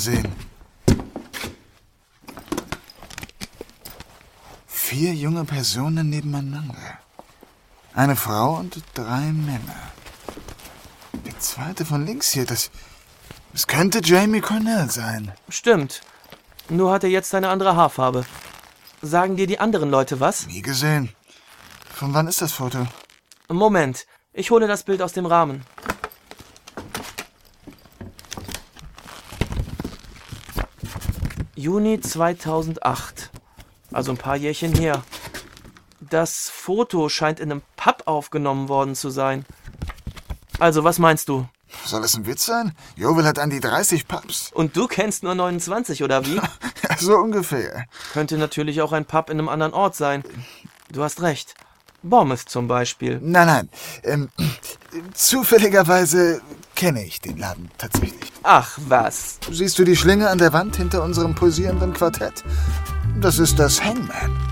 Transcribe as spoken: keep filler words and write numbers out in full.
sehen. Vier junge Personen nebeneinander. Eine Frau und drei Männer. Der zweite von links hier, das, das könnte Jamie Cornell sein. Stimmt. Nur hat er jetzt eine andere Haarfarbe. Sagen dir die anderen Leute was? Nie gesehen. Von wann ist das Foto? Moment, ich hole das Bild aus dem Rahmen. Juni zweitausendacht. Also ein paar Jährchen her. Das Foto scheint in einem Pub aufgenommen worden zu sein. Also, was meinst du? Soll es ein Witz sein? Jovel hat an die dreißig Pubs. Und du kennst nur neunundzwanzig, oder wie? Ja, so ungefähr. Könnte natürlich auch ein Pub in einem anderen Ort sein. Du hast recht. Bournemouth zum Beispiel. Nein, nein. Ähm, zufälligerweise kenne ich den Laden tatsächlich. Ach, was? Siehst du die Schlinge an der Wand hinter unserem pulsierenden Quartett? Das ist das Hangman.